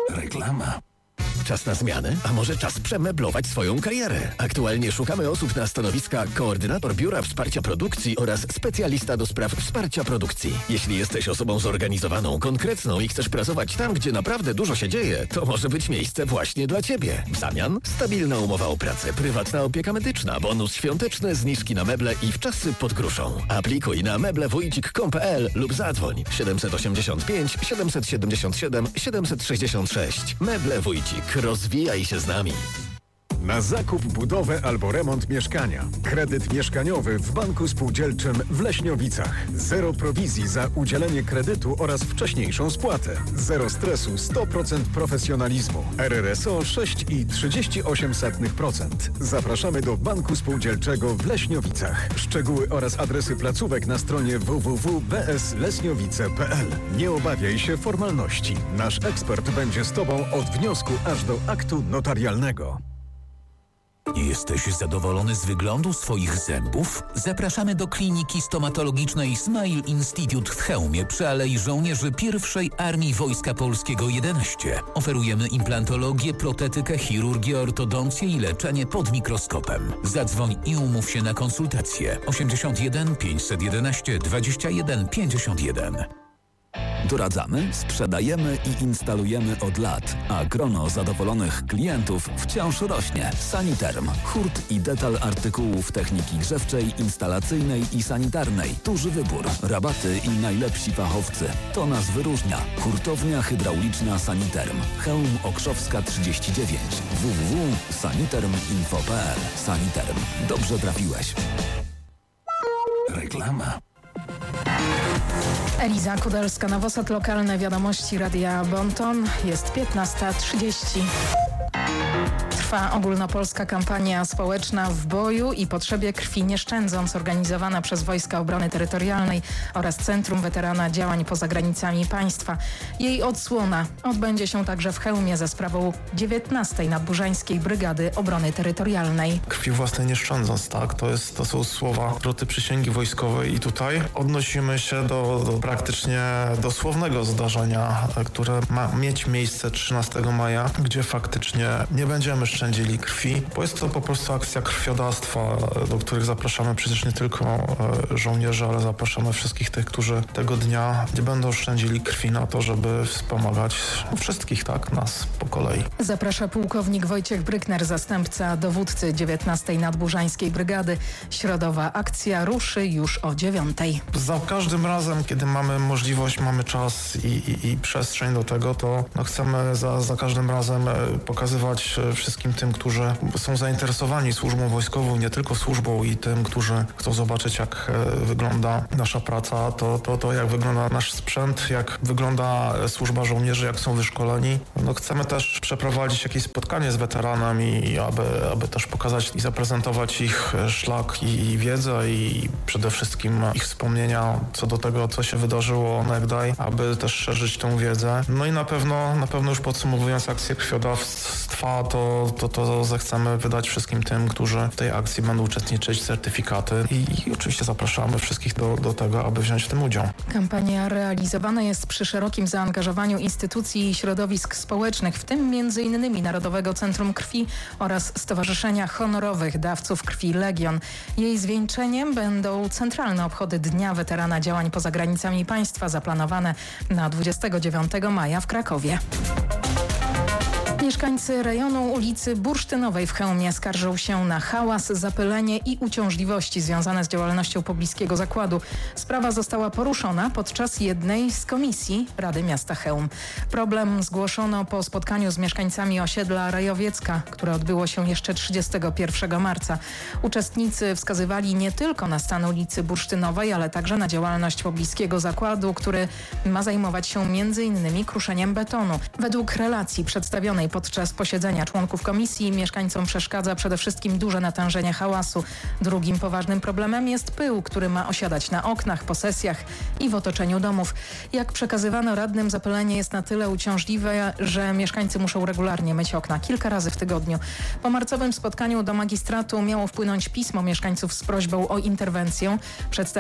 Reklama. Czas na zmianę? A może czas przemeblować swoją karierę? Aktualnie szukamy osób na stanowiska koordynator biura wsparcia produkcji oraz specjalista do spraw wsparcia produkcji. Jeśli jesteś osobą zorganizowaną, konkretną i chcesz pracować tam, gdzie naprawdę dużo się dzieje, to może być miejsce właśnie dla Ciebie. W zamian stabilna umowa o pracę, prywatna opieka medyczna, bonus świąteczny, zniżki na meble i wczasy pod gruszą. Aplikuj na meblewójcik.pl lub zadzwoń 785 777 766. Meble Wójcik. Rozwijaj się z nami. Na zakup, budowę albo remont mieszkania. Kredyt mieszkaniowy w Banku Spółdzielczym w Leśniowicach. Zero prowizji za udzielenie kredytu oraz wcześniejszą spłatę. Zero stresu, 100% profesjonalizmu. RRSO 6,38%. Zapraszamy do Banku Spółdzielczego w Leśniowicach. Szczegóły oraz adresy placówek na stronie www.bsleśniowice.pl. Nie obawiaj się formalności. Nasz ekspert będzie z Tobą od wniosku aż do aktu notarialnego. Jesteś zadowolony z wyglądu swoich zębów? Zapraszamy do kliniki stomatologicznej Smile Institute w Chełmie przy Alei Żołnierzy I Armii Wojska Polskiego 11. Oferujemy implantologię, protetykę, chirurgię, ortodoncję i leczenie pod mikroskopem. Zadzwoń i umów się na konsultację. 81 511 21 51. Doradzamy, sprzedajemy i instalujemy od lat, a grono zadowolonych klientów wciąż rośnie. Saniterm. Hurt i detal artykułów techniki grzewczej, instalacyjnej i sanitarnej. Duży wybór, rabaty i najlepsi fachowcy. To nas wyróżnia. Hurtownia hydrauliczna Saniterm. Chełm Okrzowska 39. www.saniterminfo.pl. Saniterm. Dobrze trafiłeś. Reklama. Eliza Kudelska, Nowoset, lokalne wiadomości Radia Bonton. Jest 15:30. Trwa ogólnopolska kampania społeczna W boju i potrzebie krwi nie szczędząc, organizowana przez Wojska Obrony Terytorialnej oraz Centrum Weterana Działań poza Granicami Państwa. Jej odsłona odbędzie się także w Chełmie za sprawą 19. Nadburzańskiej Brygady Obrony Terytorialnej. Krwi własnej nie szczędząc, tak? To są słowa roty przysięgi wojskowej i tutaj odnosimy się do praktycznie dosłownego zdarzenia, które ma mieć miejsce 13 maja, gdzie faktycznie nie będziemy szczędzili krwi, bo jest to po prostu akcja krwiodawstwa, do których zapraszamy przecież nie tylko żołnierzy, ale zapraszamy wszystkich tych, którzy tego dnia nie będą szczędzili krwi na to, żeby wspomagać wszystkich, tak, nas po kolei. Zaprasza pułkownik Wojciech Brykner, zastępca dowódcy 19. Nadburzańskiej Brygady. Środowa akcja ruszy już o 9:00. Za każdym razem, kiedy mamy możliwość, mamy czas i przestrzeń do tego, to chcemy za każdym razem pokazywać wszystkim tym, którzy są zainteresowani służbą wojskową, nie tylko służbą, i tym, którzy chcą zobaczyć, jak wygląda nasza praca, to jak wygląda nasz sprzęt, jak wygląda służba żołnierzy, jak są wyszkoleni. Chcemy też przeprowadzić jakieś spotkanie z weteranem i aby też pokazać i zaprezentować ich szlak i wiedzę i przede wszystkim ich wspomnienia co do tego, co się wydarzyło onegdaj, aby też szerzyć tę wiedzę. No i na pewno już podsumowując akcję krwiodawstwa, to zechcemy wydać wszystkim tym, którzy w tej akcji będą uczestniczyć, certyfikaty i oczywiście zapraszamy wszystkich do tego, aby wziąć w tym udział. Kampania realizowana jest przy szerokim zaangażowaniu instytucji i środowisk społecznych, w tym m.in. Narodowego Centrum Krwi oraz Stowarzyszenia Honorowych Dawców Krwi Legion. Jej zwieńczeniem będą centralne obchody Dnia Weterana Działań poza Granicami Państwa, zaplanowane na 29 maja w Krakowie. Mieszkańcy rejonu ulicy Bursztynowej w Chełmie skarżą się na hałas, zapylenie i uciążliwości związane z działalnością pobliskiego zakładu. Sprawa została poruszona podczas jednej z komisji Rady Miasta Chełm. Problem zgłoszono po spotkaniu z mieszkańcami osiedla Rajowiecka, które odbyło się jeszcze 31 marca. Uczestnicy wskazywali nie tylko na stan ulicy Bursztynowej, ale także na działalność pobliskiego zakładu, który ma zajmować się m.in. kruszeniem betonu. Według relacji przedstawionej podczas posiedzenia członków komisji mieszkańcom przeszkadza przede wszystkim duże natężenie hałasu. Drugim poważnym problemem jest pył, który ma osiadać na oknach, posesjach i w otoczeniu domów. Jak przekazywano radnym, zapylenie jest na tyle uciążliwe, że mieszkańcy muszą regularnie myć okna kilka razy w tygodniu. Po marcowym spotkaniu do magistratu miało wpłynąć pismo mieszkańców z prośbą o interwencję.